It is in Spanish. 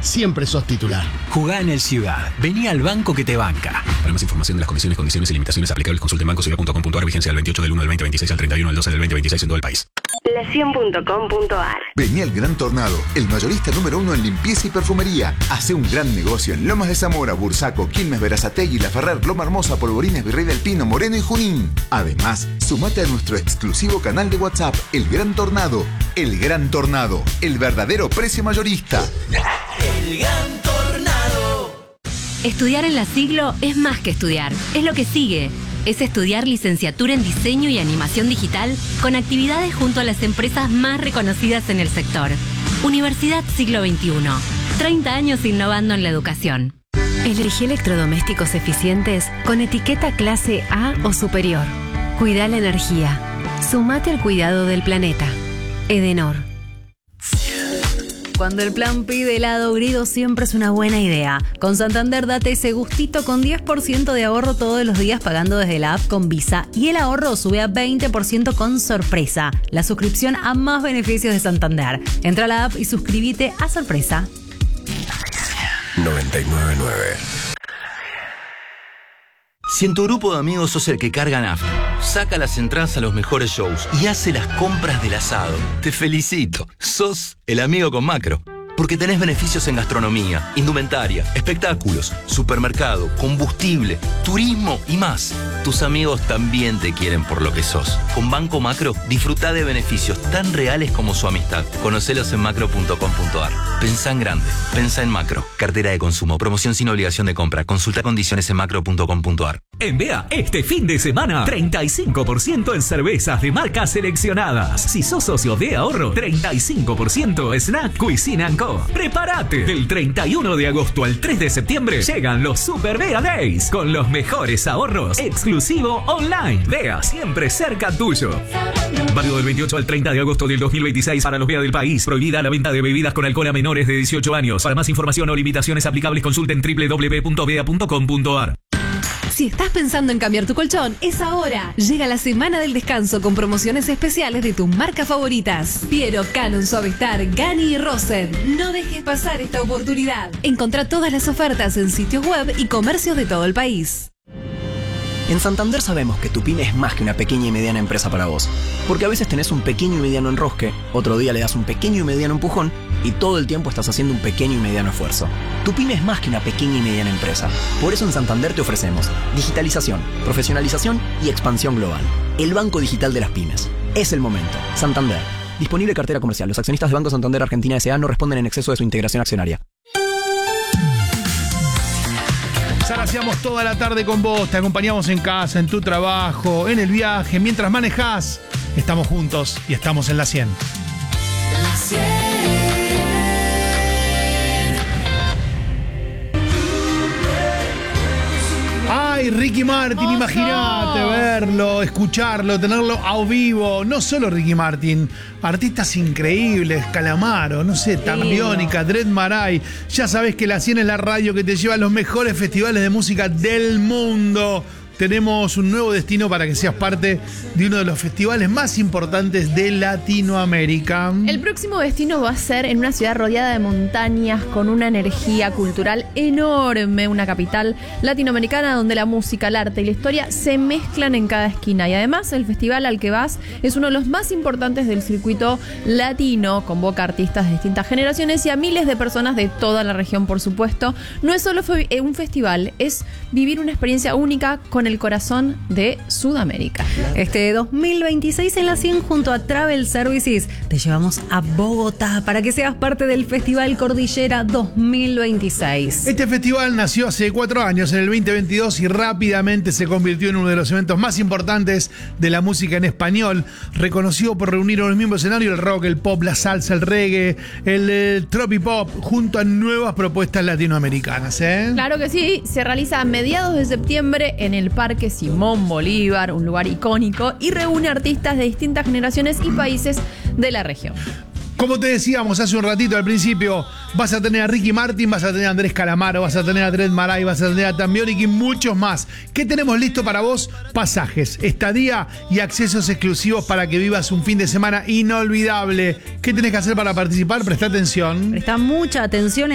siempre sos titular. Jugá en el Ciudad. Vení al banco que te banca. Para más información de las condiciones, condiciones y limitaciones aplicables, consulte en bancociudad.com.ar. Vigencia del 28 del 1 del 2026 al 31 del 12 del 2026 en todo el país. La100.com.ar. Vení al Gran Tornado, el mayorista número 1 en limpieza y perfumería. Hace un gran negocio en Lomas de Zamora, Bursaco, Quilmes, Berazategui, La Ferrer, Loma Hermosa, Polvorines, Virrey del Pino, Moreno y Junín. Además, sumate a nuestro exclusivo canal de WhatsApp, El Gran Tornado. El Gran Tornado, el verdadero precio mayorista. El Gran Tornado. Estudiar en la Siglo es más que estudiar, es lo que sigue. Es estudiar licenciatura en diseño y animación digital con actividades junto a las empresas más reconocidas en el sector. Universidad Siglo XXI. 30 años innovando en la educación. Elegí electrodomésticos eficientes con etiqueta clase A o superior. Cuida la energía. Sumate al cuidado del planeta. Edenor. Cuando el plan pide helado Grido siempre es una buena idea. Con Santander date ese gustito con 10% de ahorro todos los días pagando desde la app con Visa y el ahorro sube a 20% con Sorpresa, la suscripción a más beneficios de Santander. Entra a la app y suscríbete a Sorpresa. 99.9. Si en tu grupo de amigos sos el que carga nafta, saca las entradas a los mejores shows y hace las compras del asado, te felicito. Sos el amigo con Macro. Porque tenés beneficios en gastronomía, indumentaria, espectáculos, supermercado, combustible, turismo y más. Tus amigos también te quieren por lo que sos. Con Banco Macro, disfruta de beneficios tan reales como su amistad. Conocelos en macro.com.ar. Pensá en grande. Pensá en Macro. Cartera de consumo. Promoción sin obligación de compra. Consulta condiciones en macro.com.ar. En Bea, este fin de semana, 35% en cervezas de marcas seleccionadas. Si sos socio de ahorro, 35% Snack Cuisine &Co. Prepárate. Del 31 de agosto al 3 de septiembre llegan los Super Bea Days con los mejores ahorros. Exclusivo online. Bea, siempre cerca tuyo. Válido del 28 al 30 de agosto del 2026 para los Bea del país. Prohibida la venta de bebidas con alcohol a menores de 18 años. Para más información o limitaciones aplicables consulten www.bea.com.ar. Si estás pensando en cambiar tu colchón, es ahora. Llega la semana del descanso con promociones especiales de tus marcas favoritas. Piero, Canon, Suavistar, Gani y Rosen. No dejes pasar esta oportunidad. Encontrá todas las ofertas en sitios web y comercios de todo el país. En Santander sabemos que tu pyme es más que una pequeña y mediana empresa para vos. Porque a veces tenés un pequeño y mediano enrosque, otro día le das un pequeño y mediano empujón y todo el tiempo estás haciendo un pequeño y mediano esfuerzo. Tu pyme es más que una pequeña y mediana empresa. Por eso en Santander te ofrecemos digitalización, profesionalización y expansión global. El banco digital de las pymes. Es el momento. Santander. Disponible cartera comercial. Los accionistas de Banco Santander Argentina S.A. no responden en exceso de su integración accionaria. Zaraseamos toda la tarde con vos, te acompañamos en casa, en tu trabajo, en el viaje, mientras manejás. Estamos juntos y estamos en la 100. La 100. Ay, Ricky Martin, imagínate verlo, escucharlo, tenerlo a vivo. No solo Ricky Martin, artistas increíbles, Calamaro, no sé, Tambiónica, Dread Marai. Ya sabés que la 100 es la radio que te lleva a los mejores festivales de música del mundo. Tenemos un nuevo destino para que seas parte de uno de los festivales más importantes de Latinoamérica. El próximo destino va a ser en una ciudad rodeada de montañas, con una energía cultural enorme, una capital latinoamericana donde la música, el arte y la historia se mezclan en cada esquina. Y además el festival al que vas es uno de los más importantes del circuito latino, convoca artistas de distintas generaciones y a miles de personas de toda la región, por supuesto. No es solo un festival, es vivir una experiencia única con el corazón de Sudamérica. Este 2026 en la 100 junto a Travel Services te llevamos a Bogotá para que seas parte del Festival Cordillera 2026. Este festival nació hace 4 años, en el 2022, y rápidamente se convirtió en uno de los eventos más importantes de la música en español, reconocido por reunir en el mismo escenario el rock, el pop, la salsa, el reggae, el tropipop, junto a nuevas propuestas latinoamericanas. Claro que sí, se realiza a mediados de septiembre en el Parque Simón Bolívar, un lugar icónico, y reúne artistas de distintas generaciones y países de la región. Como te decíamos hace un ratito al principio, vas a tener a Ricky Martin, vas a tener a Andrés Calamaro, vas a tener a Dread Marai, vas a tener a Tambiónica y muchos más. ¿Qué tenemos listo para vos? Pasajes, estadía y accesos exclusivos para que vivas un fin de semana inolvidable. ¿Qué tenés que hacer para participar? Presta atención. Presta mucha atención.